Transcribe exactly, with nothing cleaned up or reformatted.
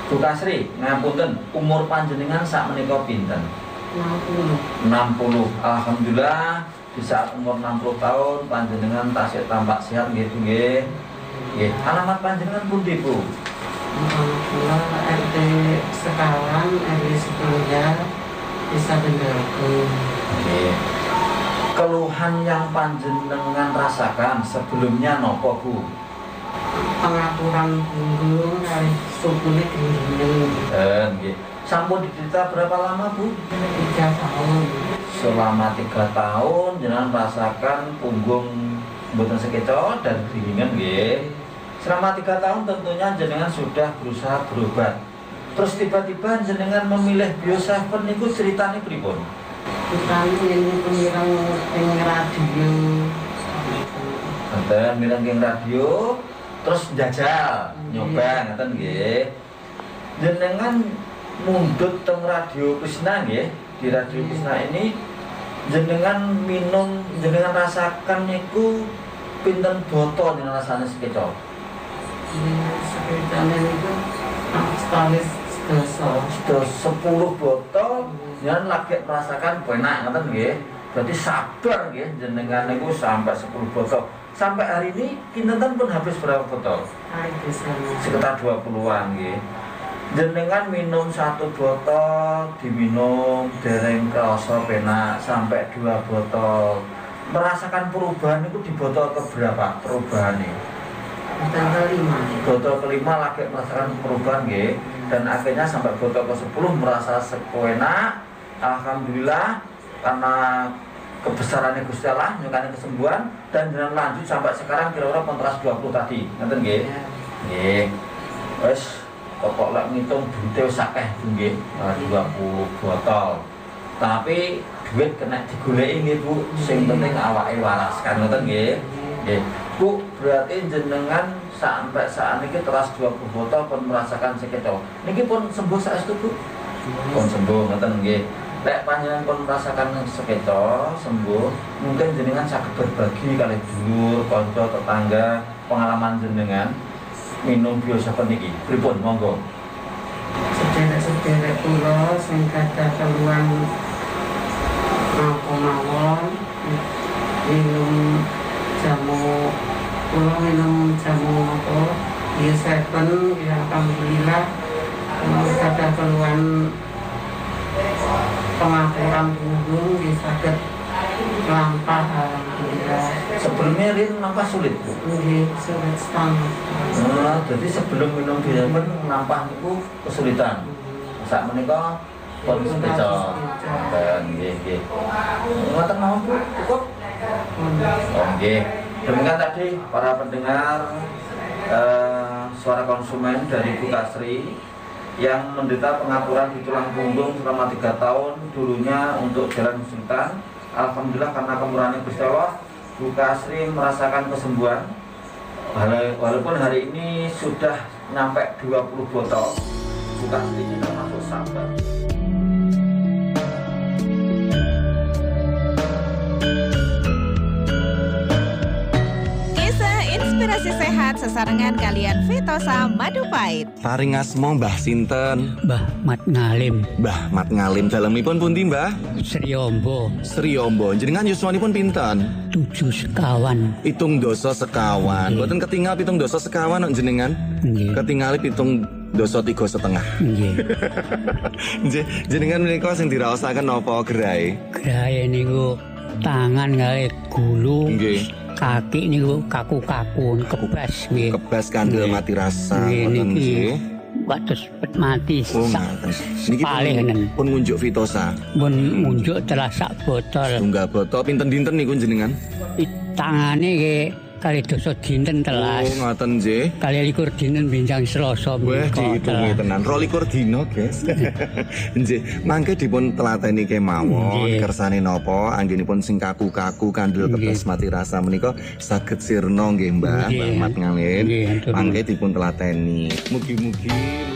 Bu Kasri, ngapunten, umur panjenengan sakmenika pinten? enam puluh. enam puluh. Alhamdulillah di saat umur enam puluh tahun panjenengan tasik tampak sehat nggih Bu nggih. Nggih. Alamat panjenengan pundi Bu? Alhamdulillah R T Sekawan, R W Sepuluh, Desa Bendaku. Nggih. Keluhan yang panjenengan rasakan sebelumnya nopo Bu? Pengaturan punggung kali sukune dinding. Eh, nggih. Sampun diderita berapa lama Bu? Tiga tahun. Selama tiga tahun jenengan merasakan punggung mboten sekecot dan dingin nggih. Selama tiga tahun tentunya jenengan sudah berusaha berobat. Terus tiba-tiba jenengan memilih Bioseven niku ceritane pripun? Kita ini pemirang yang radio. Ngoten mireng ing radio terus njajal nyoba ngoten nggih. Jenengan mundhut teng Radio Krisna nggih. Di Radio Krisna ini jenengan minum, jenengan rasakan niku pinten botol jenengan rasane sekecok? Sekitarnya itu sekali sedasa. Sudah sepuluh botol jenengan lagi merasakan enak ngoten nggih. Berarti sabar nggih jenengan niku sampai sepuluh botol. Sampai hari ini kinten pun habis berapa botol? Hari bisa. Sekitar dua puluhan nggih. Jenengan minum satu botol, diminum dereng krasa penak sampai dua botol. Merasakan perubahan itu di botol keberapa perubahannya? Botol kelima. Botol kelima lagi merasakan perubahan nggih. Dan akhirnya sampai botol ke sepuluh merasa sepenak. Alhamdulillah karena kebesarannya Gusti Allah nyukani kesembuhan dan jenengan lanjut sampai sekarang kira-kira kontras dua puluh tadi. Ngoten nggih? Nggih. Wes pokok lek ngitung duite wis akeh nggih, dua puluh botol. Tapi duit kena digoleki nggih Bu, sing penting awake waras kan ngoten nggih. Nggih. Bu, berarti jenengan sampai saat ini teras dua puluh botol pun merasakan sekecok. Niki pun sembuh saestu Bu? Pun sembuh ngoten nggih. Lek panjenengan pun merasakan sekecok sembuh, mungkin jenengan saged berbagi kali dulur, kanca, tetangga pengalaman jenengan minum Bioseven niki. Pripun monggo. Sederek-sederek kula sing gadah keluhan napa mawon minum jamu kula minum jamu apa Bioseven ya alhamdulillah gadah keluhan pengaturan punggung bisa saged lampah alhamdulillah. Sebelumnya Rin nampak sulit Bu? Nggih, sulit setengah. Nah, jadi sebelum minum Bioseven nampah niku kesulitan. Sak menika pun sekecok. Dan nggih nggih. Ngoten mawon Bu, cukup. Oh nggih. Demikian tadi para pendengar eh, suara konsumen dari Bu Kasri yang menderita pengaturan di tulang punggung selama tiga tahun, dulunya untuk jalan kesulitan. Alhamdulillah karena kemurahan Gusti Allah, Bu Kasri merasakan kesembuhan. Walaupun hari ini sudah nyampe dua puluh botol, Bu Kasri ini termasuk sabar. Inspirasi sehat sesarengan kalian Vitosa Madu Pahit. Paring asma Mbah sinten? Mbah Mat Ngalim. Mbah Mat Ngalim dalemipun pundi Mbah? Sri Ombo. Sri Ombo. Jenengan yuswanipun pinten? Tujuh sekawan. Pitung dosa sekawan. Mboten ketinggal pitung dosa sekawan kok jenengan? Nggih. Ketinggali pitung dosa tiga setengah. Nggih. Nggih. Jenengan menika sing diraosaken napa gerahe? Gerahe niku tangan kali gulu. Nggih. Kaki niku kaku-kaku kebas nggih. Kebas kandel mati rasa. Nggih Ngoten niki. nggih. Wates pet mati. Oh, sak ngaten. Niki palih pun, neng. pun ngunjuk Vitosa. Mun munjuk telah sak botol. Tunggal botol pinten dinten niku jenengan? I tangane nggih kali dosa dinten telas. Oh, ngoten nggih. Kali likur dinten binjang Selasa Wah, menika dihitungi telas. tenan. rolikur dina, guys. Nggih, mangke dipun telateni kemawon Nggih. kersane napa anggenipun sing kaku-kaku kandel Nggih. kebas mati rasa menika saged sirna nggih, Mbah, Nggih. Mbah Mat Ngalim. Nggih, atur. Mangke dipun telateni. Mugi-mugi